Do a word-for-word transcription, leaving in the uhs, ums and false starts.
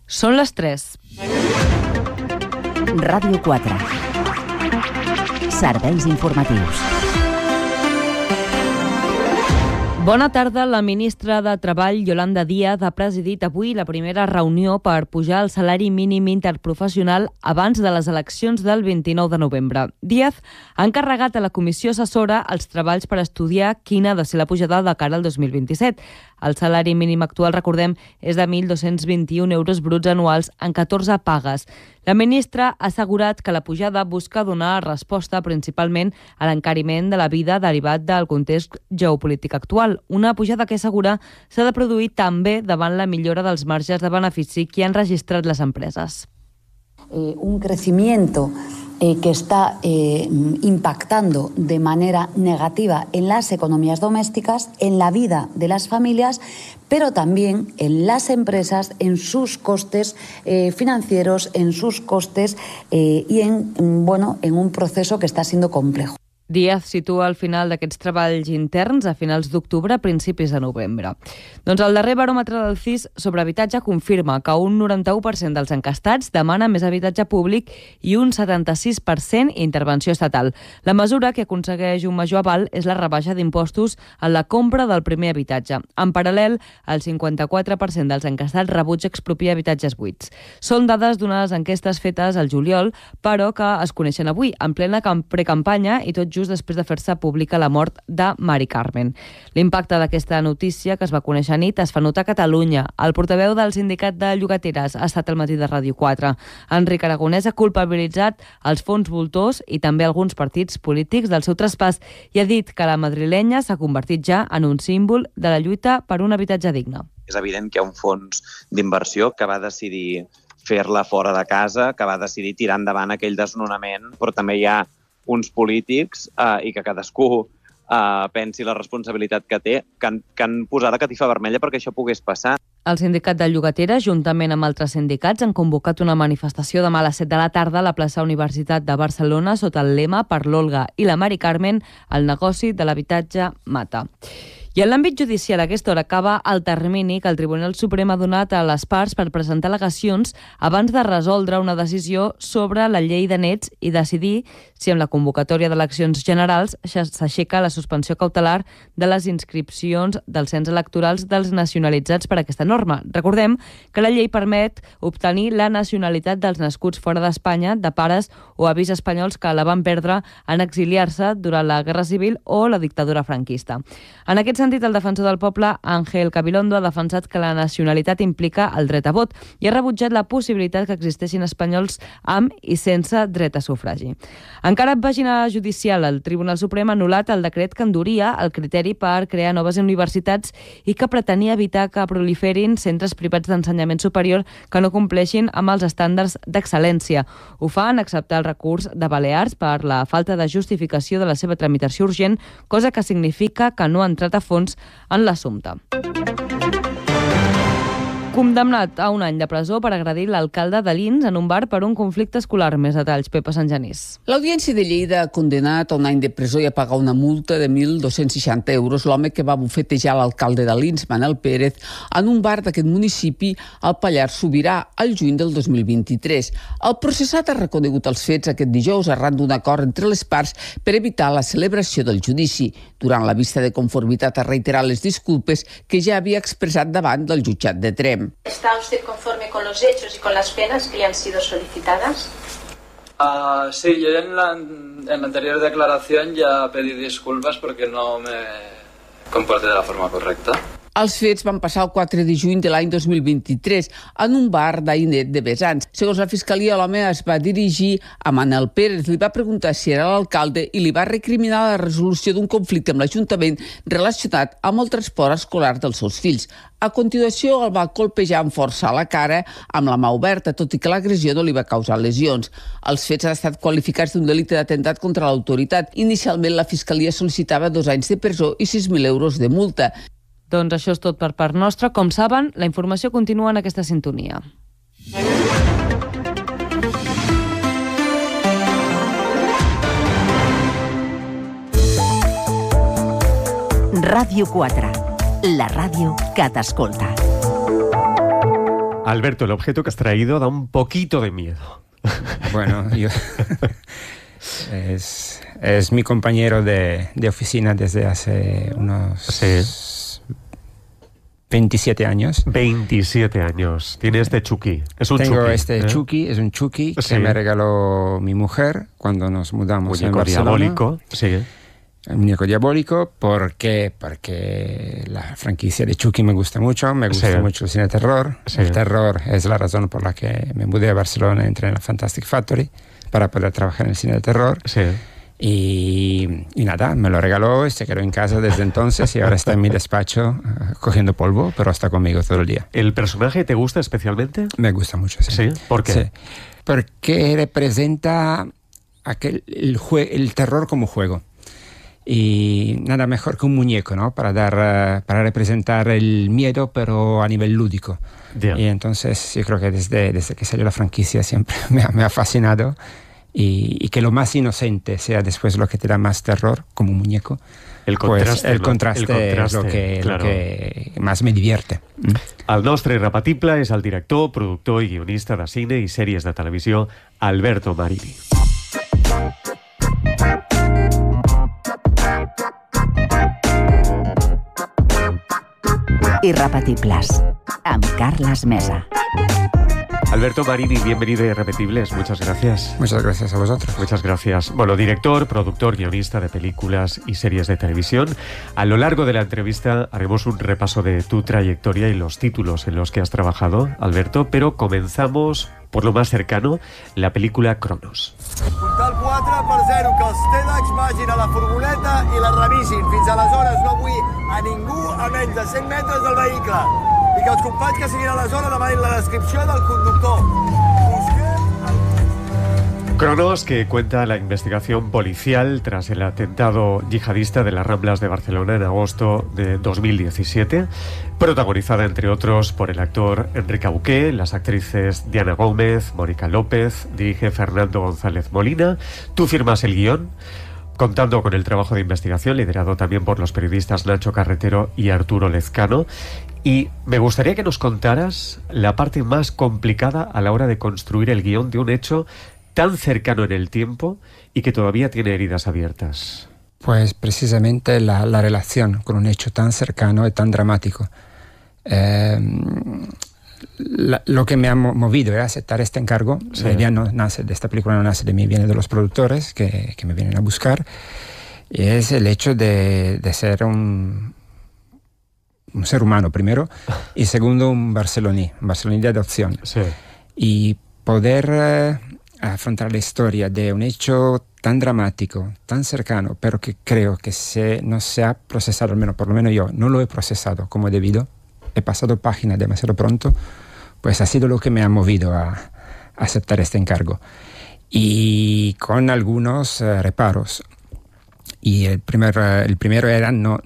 Són les tres. Ràdio quatre. Serveis informatius. Bona tarda. La ministra de Treball, Yolanda Díaz, ha presidit avui la primera reunió per pujar el salari mínim interprofessional abans de les eleccions del vint-i-nou de novembre. Díaz ha encarregat a la comissió assessora els treballs per estudiar quina ha de ser la pujada de cara al dos mil vint-i-set. El salari mínim actual, recordem, és de mil dos-cents vint-i-un euros bruts anuals en catorze pagues. La ministra ha assegurat que la pujada busca donar resposta principalment a l'encariment de la vida derivat del context geopolític actual. Una pujada que assegura s'ha de produir també davant la millora dels marges de benefici que han registrat les empreses. Eh, un crecimiento eh, que está eh, impactando de manera negativa en las economías domésticas, en la vida de las familias, pero también en las empresas, en sus costes eh, financieros, en sus costes eh, y en, bueno, en un proceso que está siendo complejo. Díaz situa el final d'aquests treballs interns a finals d'octubre a principis de novembre. Doncs el darrer baròmetre del C I S sobre habitatge confirma que un noranta-u per cent dels encastats demana més habitatge públic i un setanta-sis per cent intervenció estatal. La mesura que aconsegueix un major aval és la rebaixa d'impostos en la compra del primer habitatge. En paral·lel, el cinquanta-quatre per cent dels encastats rebutja expropiar habitatges buits. Són dades d'unes enquestes fetes al juliol, però que es coneixen avui, en plena precampanya i tot just després de fer-se pública la mort de Mari Carmen. L'impacte d'aquesta notícia, que es va conèixer a nit, es fa notar a Catalunya. El portaveu del sindicat de llogateres ha estat al matí de Ràdio quatre. Enric Aragonès ha culpabilitzat els fons voltors i també alguns partits polítics del seu traspàs i ha dit que la madrilenya s'ha convertit ja en un símbol de la lluita per un habitatge digne. És evident que hi ha un fons d'inversió que va decidir fer-la fora de casa, que va decidir tirar endavant aquell desnonament, però també hi ha uns polítics eh, i que cadascú eh, pensi la responsabilitat que té, que han, que han posat la catifa vermella perquè això pogués passar. El sindicat de llogateres, juntament amb altres sindicats, han convocat una manifestació demà a les set de la tarda a la plaça Universitat de Barcelona sota el lema "Per l'Olga i la Mari Carmen, el negoci de l'habitatge mata". I en l'àmbit judicial, a aquesta hora acaba el termini que el Tribunal Suprem ha donat a les parts per presentar al·legacions abans de resoldre una decisió sobre la llei de nets i decidir si amb la convocatòria d'eleccions generals s'aixeca la suspensió cautelar de les inscripcions dels cens electorals dels nacionalitzats per aquesta norma. Recordem que la llei permet obtenir la nacionalitat dels nascuts fora d'Espanya, de pares o avis espanyols que la van perdre en exiliar-se durant la Guerra Civil o la dictadura franquista. En aquest sentit, el defensor del poble, Ángel Gabilondo, ha defensat que la nacionalitat implica el dret a vot i ha rebutjat la possibilitat que existeixin espanyols amb i sense dret a sufragi. Encara en pàgina judicial, el Tribunal Suprem ha anul·lat el decret que enduria el criteri per crear noves universitats i que pretenia evitar que proliferin centres privats d'ensenyament superior que no compleixin amb els estàndards d'excel·lència. Ho fa en acceptar el recurs de Balears per la falta de justificació de la seva tramitació urgent, cosa que significa que no ha entrat a fons en l'assumpte. Condemnat a un any de presó per agredir l'alcalde de Lins en un bar per un conflicte escolar. Més detalls, Pepa Sant Genís. L'Audiència de Lleida ha condenat a un any de presó i a pagar una multa de mil dos-cents seixanta euros l'home que va bufetejar l'alcalde de Lins, Manel Pérez, en un bar d'aquest municipi al Pallars Sobirà al juny del dos mil vint-i-tres. El processat ha reconegut els fets aquest dijous arran d'un acord entre les parts per evitar la celebració del judici. Durant la vista de conformitat ha reiterat les disculpes que ja havia expressat davant del jutjat de Tremp. ¿Está usted conforme con los hechos y con las penas que le han sido solicitadas? Uh, sí, yo en la, en la anterior declaración ya pedí disculpas porque no me comporté de la forma correcta. Els fets van passar el quatre de juny de l'any dos mil vint-i-tres en un bar d'Ainet de Besans. Segons la Fiscalia, l'home es va dirigir a Manel Pérez, li va preguntar si era l'alcalde i li va recriminar la resolució d'un conflicte amb l'Ajuntament relacionat amb el transport escolar dels seus fills. A continuació, el va colpejar amb força a la cara amb la mà oberta, tot i que l'agressió no li va causar lesions. Els fets han estat qualificats d'un delicte d'atemptat contra l'autoritat. Inicialment, la Fiscalia sol·licitava dos anys de presó i sis mil euros de multa. Doncs això és tot per part nostra. Com saben, la informació continua en aquesta sintonia. Ràdio quatre, la ràdio que t'escolta. Alberto, el objeto que has traído da un poquito de miedo. Bueno, yo... es, es mi compañero de, de oficina desde hace unos... Sí. veintisiete años. veintisiete años. Tiene este Chucky. Es un Tengo Chucky, este ¿eh? Chucky, es un Chucky Sí. que me regaló mi mujer cuando nos mudamos en Muñeco Barcelona. diabólico. Sí. El muñeco diabólico, ¿por qué? Porque la franquicia de Chucky me gusta mucho, me gusta Sí. mucho el cine de terror. Sí. El terror es la razón por la que me mudé a Barcelona, entré en la Fantastic Factory para poder trabajar en el cine de terror. Sí. Y, y nada, me lo regaló y se quedó en casa desde entonces y ahora está en mi despacho uh, cogiendo polvo, pero está conmigo todo el día. ¿El personaje te gusta especialmente? Me gusta mucho, sí. ¿Sí? ¿Por qué? Sí. Porque representa aquel, el, jue- el terror como juego. Y nada mejor que un muñeco, ¿no? Para dar, uh, para representar el miedo, pero a nivel lúdico. Yeah. Y entonces yo creo que desde, desde que salió la franquicia siempre me ha, me ha fascinado. Y, y que lo más inocente sea después lo que te da más terror, como un muñeco. El Pues contraste, el ¿no? contraste, El contraste, és el que, claro. el que más me divierte. Mm. El nostre repatible és el director, productor i guionista de cine i sèries de televisió Alberto Marini. Irrepetibles, amb Carles Mesa. Alberto Marini, bienvenido a Irrepetibles, muchas gracias. Muchas gracias a vosotros. Muchas gracias. Bueno, director, productor, guionista de películas y series de televisión. A lo largo de la entrevista haremos un repaso de tu trayectoria y los títulos en los que has trabajado, Alberto, pero comenzamos por lo más cercano, la película Cronos. Comptar quatre per zero, que els TEDx vagin a la furgoneta i la revisin. Fins aleshores no vull a ningú a menys de cent metres del vehicle. I que els companys que siguin a la zona demanin la descripció del conductor. Cronos, que cuenta la investigación policial tras el atentado yihadista de las Ramblas de Barcelona en agosto de dos mil diecisiete, protagonizada entre otros por el actor Enrique Auqué, las actrices Diana Gómez, Mónica López, dirige Fernando González Molina. Tú firmas el guión, contando con el trabajo de investigación liderado también por los periodistas Nacho Carretero y Arturo Lezcano. Y me gustaría que nos contaras la parte más complicada a la hora de construir el guión de un hecho tan cercano en el tiempo y que todavía tiene heridas abiertas. Pues precisamente la, la relación con un hecho tan cercano y tan dramático. Eh, la, lo que me ha movido a aceptar este encargo, Sí. la idea no nace de esta película, no nace de mí, viene de los productores que, que me vienen a buscar, y es el hecho de, de ser un, un ser humano primero, y segundo un barceloní, un barceloní de adopción. Sí. Y poder eh, afrontar la historia de un hecho tan dramático, tan cercano, pero que creo que se, no se ha procesado, al menos, por lo menos yo, no lo he procesado como debido, he pasado página demasiado pronto, pues ha sido lo que me ha movido a, a aceptar este encargo. Y con algunos uh, reparos. Y el, primer, uh, el primero era no,